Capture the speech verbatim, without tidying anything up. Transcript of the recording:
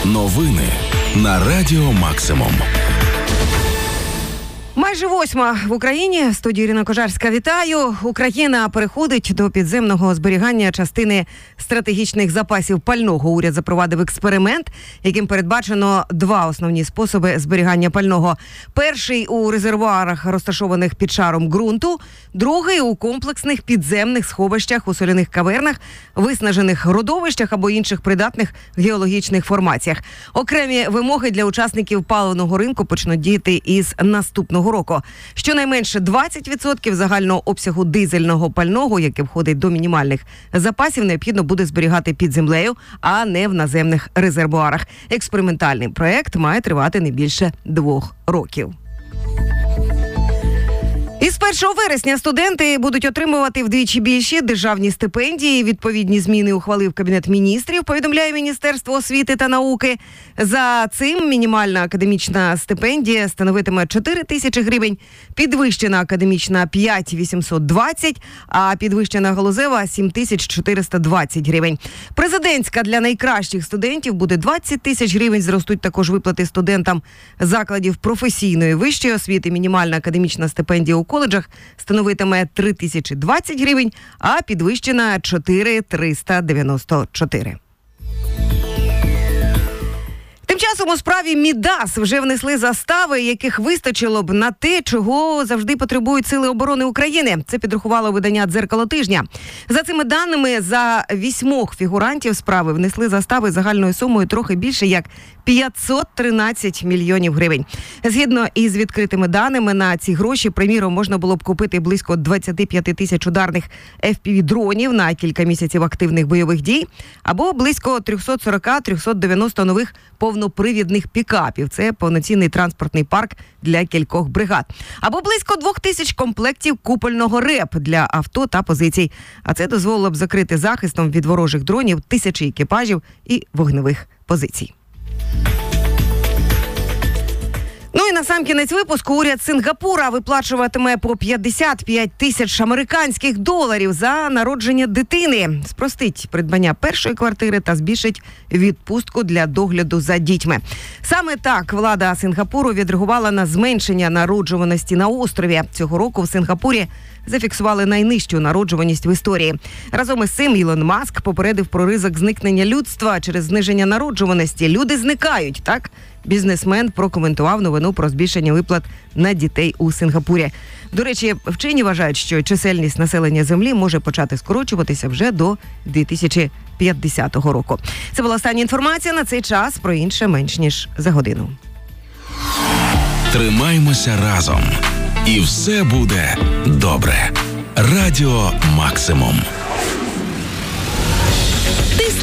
Новини на Радіо Максимум. Майже восьма в Україні. Студія Ірина Кожарська, вітаю. Україна переходить до підземного зберігання частини стратегічних запасів пального. Уряд запровадив експеримент, яким передбачено два основні способи зберігання пального. Перший – у резервуарах, розташованих під шаром ґрунту. Другий – у комплексних підземних сховищах, у соляних кавернах, виснажених родовищах або інших придатних геологічних формаціях. Окремі вимоги для учасників паливного ринку почнуть діяти із наступного року. Щонайменше двадцять відсотків загального обсягу дизельного пального, яке входить до мінімальних запасів, необхідно буде зберігати під землею, а не в наземних резервуарах. Експериментальний проект має тривати не більше двох років. Із першого вересня студенти будуть отримувати вдвічі більші державні стипендії. Відповідні зміни ухвалив Кабінет міністрів, повідомляє Міністерство освіти та науки. За цим мінімальна академічна стипендія становитиме чотири тисячі гривень, підвищена академічна – п'ять тисяч вісімсот двадцять, а підвищена галузева – сім тисяч чотириста двадцять гривень. Президентська для найкращих студентів буде двадцять тисяч гривень. Зростуть також виплати студентам закладів професійної вищої освіти. Мінімальна академічна стипендія у коледжах становитиме три тисячі двадцять гривень, а підвищена – чотири тисячі триста дев'яносто чотири. Тим часом у справі Мідас вже внесли застави, яких вистачило б на те, чого завжди потребують Сили оборони України. Це підрахувало видання «Дзеркало тижня». За цими даними, за вісьмох фігурантів справи внесли застави загальною сумою трохи більше як п'ятсот тринадцять мільйонів гривень. Згідно із відкритими даними, на ці гроші, приміром, можна було б купити близько двадцять п'ять тисяч ударних еф пі ві-дронів на кілька місяців активних бойових дій, або близько триста сорок - триста дев'яносто нових повнопривідних пікапів. Це повноцінний транспортний парк для кількох бригад. Або близько двох тисяч комплектів купольного РЕП для авто та позицій. А це дозволило б закрити захистом від ворожих дронів тисячі екіпажів і вогневих позицій. Ну і на сам кінець випуску уряд Сингапура виплачуватиме по п'ятдесят п'ять тисяч американських доларів за народження дитини. Спростить придбання першої квартири та збільшить відпустку для догляду за дітьми. Саме так влада Сингапуру відреагувала на зменшення народжуваності на острові. Цього року в Сингапурі зафіксували найнижчу народжуваність в історії. Разом із цим Ілон Маск попередив про ризик зникнення людства через зниження народжуваності. Люди зникають, так? Бізнесмен прокоментував новину про збільшення виплат на дітей у Сингапурі. До речі, вчені вважають, що чисельність населення Землі може почати скорочуватися вже до дві тисячі п'ятдесятого року. Це була остання інформація на цей час, про інше менш ніж за годину. Тримаймося разом. І все буде добре. Радіо Максимум.